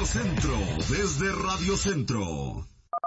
Centro, desde Radio Centro.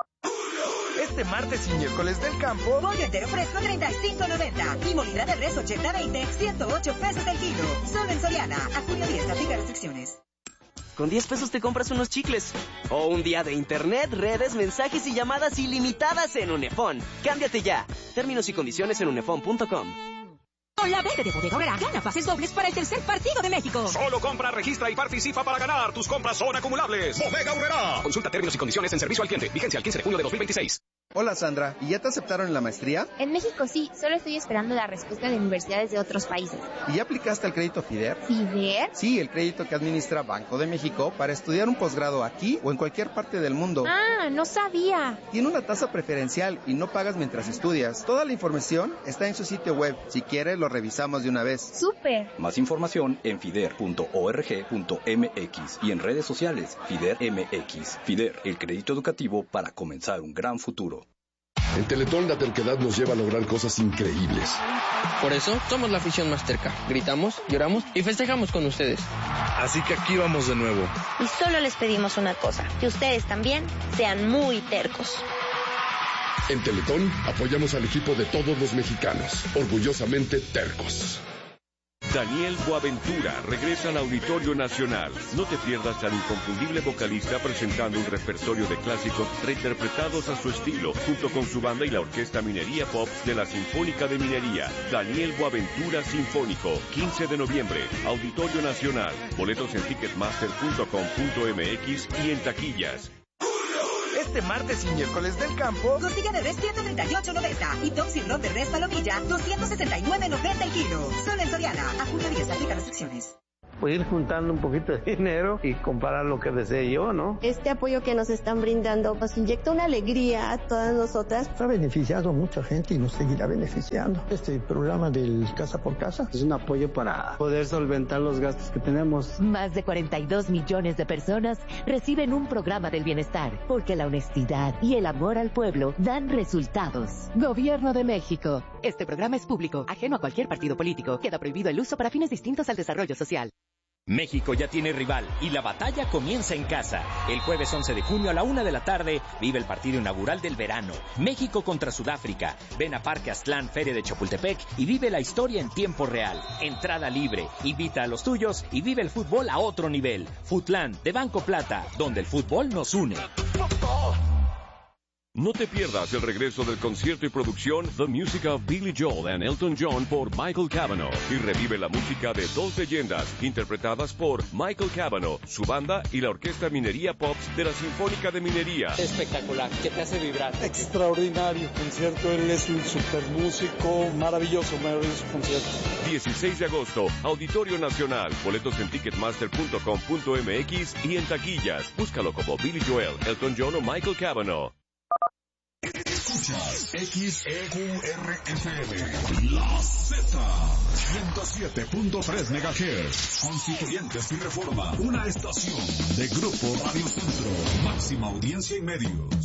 Este martes y miércoles del campo, pollo entero fresco 35.90 y molida de res 80-20, 108 pesos el kilo. Solo en Soriana, a junio 10, aplica restricciones. Con 10 pesos te compras unos chicles. O un día de internet, redes, mensajes y llamadas ilimitadas en Unefón. Cámbiate ya. Términos y condiciones en unefón.com. Con la verde de Bodega Aurrerá, gana pases dobles para el tercer partido de México. Solo compra, registra y participa para ganar. Tus compras son acumulables. Bodega Aurrerá. Consulta términos y condiciones en servicio al cliente. Vigencia el 15 de junio de 2026. Hola Sandra, ¿y ya te aceptaron en la maestría? En México sí, solo estoy esperando la respuesta de universidades de otros países. ¿Y ya aplicaste al crédito FIDER? ¿FIDER? Sí, el crédito que administra Banco de México para estudiar un posgrado aquí o en cualquier parte del mundo. Ah, no sabía. Tiene una tasa preferencial y no pagas mientras estudias. Toda la información está en su sitio web. Si quieres, lo revisamos de una vez. ¡Súper! Más información en fider.org.mx y en redes sociales FIDER MX. FIDER, el crédito educativo para comenzar un gran futuro. En Teletón la terquedad nos lleva a lograr cosas increíbles. Por eso somos la afición más terca. Gritamos, lloramos y festejamos con ustedes. Así que aquí vamos de nuevo. Y solo les pedimos una cosa, que ustedes también sean muy tercos. En Teletón apoyamos al equipo de todos los mexicanos, orgullosamente tercos. Daniel Boaventura regresa al Auditorio Nacional. No te pierdas al inconfundible vocalista presentando un repertorio de clásicos reinterpretados a su estilo, junto con su banda y la Orquesta Minería Pop de la Sinfónica de Minería. Daniel Boaventura Sinfónico, 15 de noviembre, Auditorio Nacional. Boletos en ticketmaster.com.mx y en taquillas. Este martes y miércoles del campo, costilla de res 138.90 y top sirloin de res palomilla 269.90 el kilo. Solo en Soriana, a junio 10, aplica restricciones. Pues ir juntando un poquito de dinero y comprar lo que desee yo, ¿no? Este apoyo que nos están brindando nos inyecta una alegría a todas nosotras. Ha beneficiado a mucha gente y nos seguirá beneficiando. Este programa del Casa por Casa es un apoyo para poder solventar los gastos que tenemos. Más de 42 millones de personas reciben un programa del bienestar, porque la honestidad y el amor al pueblo dan resultados. Gobierno de México. Este programa es público, ajeno a cualquier partido político. Queda prohibido el uso para fines distintos al desarrollo social. México ya tiene rival y la batalla comienza en casa. El jueves 11 de junio a la 1 de la tarde vive el partido inaugural del verano. México contra Sudáfrica. Ven a Parque Aztlán, Feria de Chapultepec y vive la historia en tiempo real. Entrada libre. Invita a los tuyos y vive el fútbol a otro nivel. Futlán, de Banco Plata, donde el fútbol nos une. No te pierdas el regreso del concierto y producción The Music of Billy Joel and Elton John por Michael Cavanaugh y revive la música de dos leyendas interpretadas por Michael Cavanaugh, su banda y la Orquesta Minería Pops de la Sinfónica de Minería. Espectacular, que te hace vibrar. Extraordinario concierto, él es un super músico, maravilloso concierto. 16 de agosto, Auditorio Nacional, boletos en ticketmaster.com.mx y en taquillas. Búscalo como Billy Joel, Elton John o Michael Cavanaugh. Escuchas XEQRFM, La Z, 107.3 MHz, Constituyentes y Reforma, una estación de Grupo Radio Centro, máxima audiencia y medios.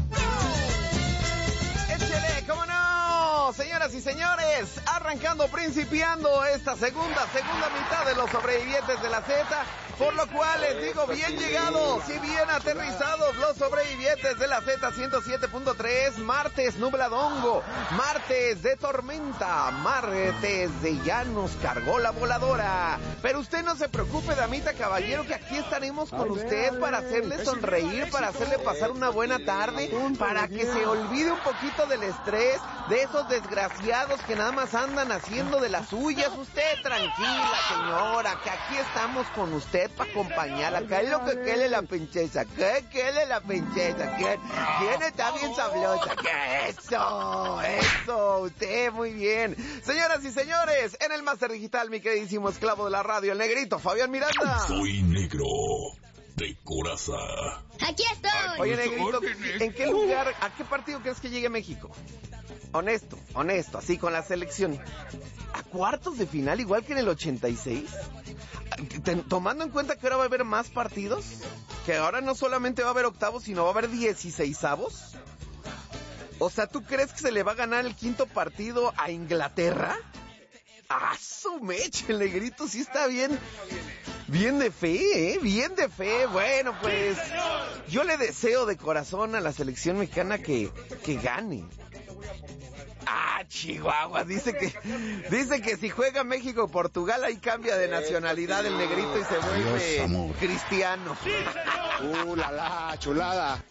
¡Échele, cómo no! Señoras y señores, arrancando, principiando esta segunda mitad de los sobrevivientes de la Z, por lo cual les digo, bien llegados y bien aterrizados los sobrevivientes de la Z 107.3, martes nubladongo, martes de tormenta, martes de ya nos cargó la voladora. Pero usted no se preocupe, damita caballero, que aquí estaremos con usted para hacerle sonreír, para hacerle pasar una buena tarde, para que se olvide un poquito del estrés, de esos desgraciados que nada más andan haciendo de las suyas. Usted tranquila, señora, que aquí estamos con usted para acompañarla. ¿Qué es lo que quiere la princesa? ¿Qué quiere la princesa? ¿Quién está bien sabrosa? ¿Qué? Eso, usted muy bien. Señoras y señores, en el máster digital, mi queridísimo esclavo de la radio, el negrito Fabián Miranda. Soy negro de coraza. Aquí estoy. Oye, negrito, ¿en qué lugar, a qué partido crees que llegue México? Honesto, así con la selección. ¿A cuartos de final igual que en el 86? Tomando en cuenta que ahora va a haber más partidos, que ahora no solamente va a haber octavos, sino va a haber 16avos. O sea, ¿tú crees que se le va a ganar el quinto partido a Inglaterra? ¡Ah, su meche! El negrito sí está bien Bien de fe, bien de fe. Bueno, pues yo le deseo de corazón a la selección mexicana que gane. Ah, Chihuahua, dice que si juega México-Portugal ahí cambia de nacionalidad el negrito y se vuelve cristiano. La chulada.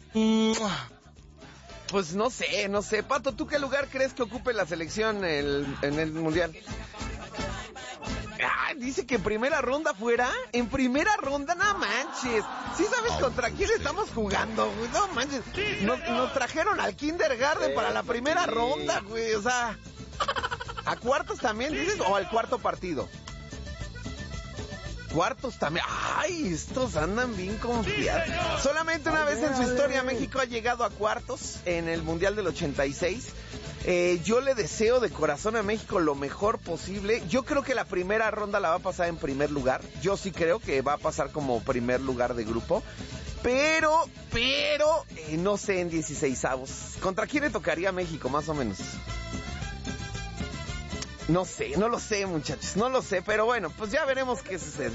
Pues no sé. Pato, ¿tú qué lugar crees que ocupe la selección en el Mundial? Ah, dice que en primera ronda fuera. En primera ronda, no manches. ¿Sí sabes contra quién estamos jugando, güey? No manches. Nos trajeron al kindergarten para la primera ronda, güey. O sea, ¿a cuartos también dices o al cuarto partido? Cuartos también. Ay, estos andan bien confiados. Solamente una vez en su historia México ha llegado a cuartos en el Mundial del 86. Yo le deseo de corazón a México lo mejor posible. Yo creo que la primera ronda la va a pasar en primer lugar. Yo sí creo que va a pasar como primer lugar de grupo. Pero, no sé, en 16avos. ¿Contra quién le tocaría a México, más o menos? No sé, no lo sé, muchachos, no lo sé, pero bueno, pues ya veremos qué sucede.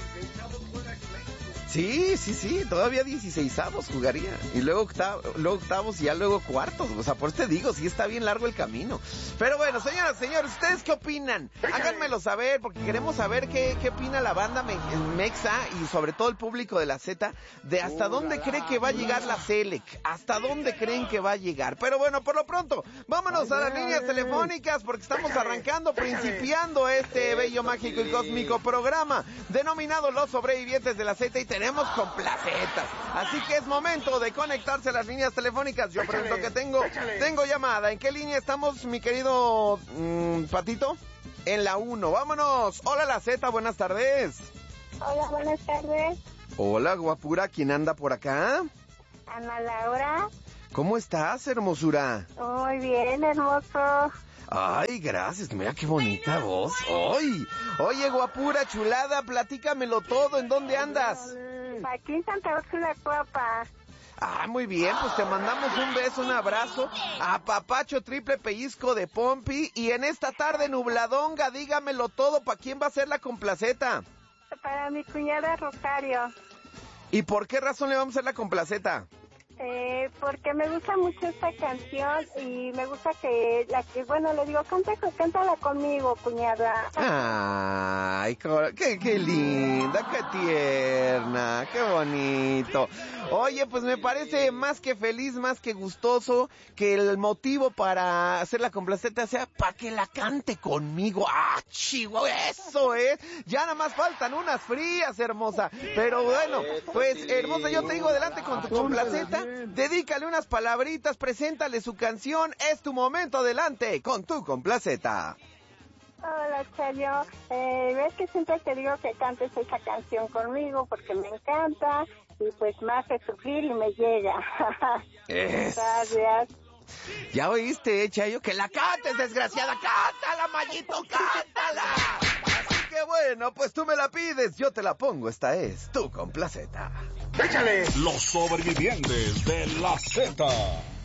Sí, todavía 16avos jugaría. Y luego octavos y ya luego cuartos. O sea, por eso te digo, sí está bien largo el camino. Pero bueno, señoras, señores, ¿ustedes qué opinan? Háganmelo saber, porque queremos saber qué opina la banda Mexa y sobre todo el público de la Z, de hasta dónde cree que va a llegar la Selec. Hasta dónde creen que va a llegar. Pero bueno, por lo pronto, vámonos a las líneas telefónicas, porque estamos principiando este bello, mágico y cósmico programa denominado Los Sobrevivientes de la Z, y tenemos complacetas. Así que es momento de conectarse a las líneas telefónicas. Yo pregunto que tengo llamada. ¿En qué línea estamos, mi querido Patito? En la 1. Vámonos. Hola, la Z, buenas tardes. Hola, buenas tardes. Hola, guapura, ¿quién anda por acá? Ana Laura. ¿Cómo estás, hermosura? Muy bien, hermoso. Ay, gracias, mira qué bonita voz. ¡Ay! Oye, guapura, chulada, platícamelo todo, ¿en dónde andas? Aquí en Santa Úrsula, Cuapa. Ah, muy bien, pues te mandamos un beso, un abrazo, apapacho, triple pellizco de pompi, y en esta tarde nubladonga, dígamelo todo, ¿para quién va a ser la complaceta? Para mi cuñada Rosario. ¿Y por qué razón le vamos a hacer la complaceta? Porque me gusta mucho esta canción y me gusta que le digo, cántala conmigo, cuñada. Ay, qué linda, qué tierna, qué bonito. Oye, pues me parece más que feliz, más que gustoso que el motivo para hacer la complaceta sea para que la cante conmigo. ¡Ah, chihuahua! Eso es. Ya nada más faltan unas frías, hermosa. Pero bueno, pues, hermosa, yo te digo, adelante con tu complaceta. Dedícale unas palabritas, preséntale su canción. Es tu momento, adelante con tu complaceta. Hola, Chayo. Ves que siempre te digo que cantes esa canción conmigo porque me encanta y pues me hace sufrir y me llega. Gracias. Ya oíste, Chayo, que la cantes, desgraciada. Cántala, Mayito, cántala. Así que bueno, pues tú me la pides, yo te la pongo. Esta es tu complaceta. ¡Échale! Los Sobrevivientes de la Z.